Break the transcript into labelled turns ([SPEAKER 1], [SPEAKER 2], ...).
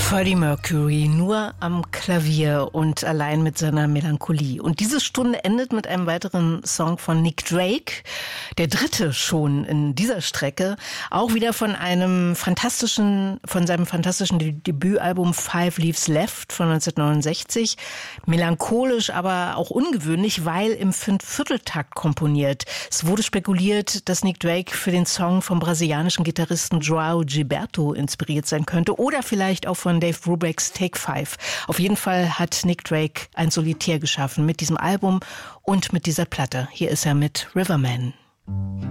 [SPEAKER 1] Freddie Mercury nur am Klavier und allein mit seiner Melancholie. Und diese Stunde endet mit einem weiteren Song von Nick Drake, der dritte schon in dieser Strecke, auch wieder von seinem fantastischen Debütalbum Five Leaves Left von 1969. Melancholisch, aber auch ungewöhnlich, weil im Fünfvierteltakt komponiert. Es wurde spekuliert, dass Nick Drake für den Song vom brasilianischen Gitarristen João Gilberto inspiriert sein könnte oder vielleicht auch von Dave Brubecks Take 5. Auf jeden Fall hat Nick Drake ein Solitär geschaffen mit diesem Album und mit dieser Platte. Hier ist er mit Riverman.